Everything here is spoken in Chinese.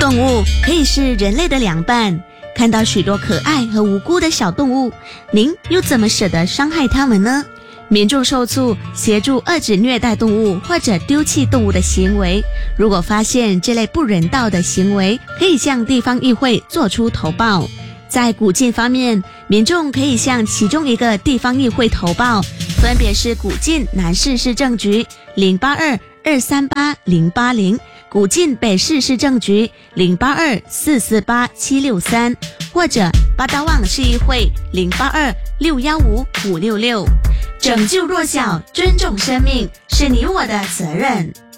动物可以是人类的良伴，看到许多可爱和无辜的小动物，您又怎么舍得伤害它们呢？民众受促协助遏制虐待动物或者丢弃动物的行为，如果发现这类不人道的行为，可以向地方议会作出投报。在古晋方面，民众可以向其中一个地方议会投报，分别是古晋南市市政局082-238-080，古晋北市市政局082-448-763，或者八达旺市议会082-615-566。拯救弱小，尊重生命，是你我的责任。